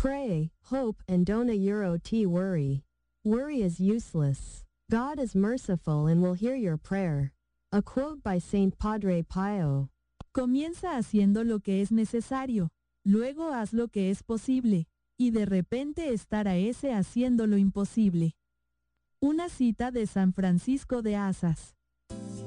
Pray, hope, and don't worry. Worry is useless. God is merciful and will hear your prayer. A quote by Saint Padre Pio. Comienza haciendo lo que es necesario, luego haz lo que es posible, y de repente estará ese haciendo lo imposible. Una cita de San Francisco de Asas.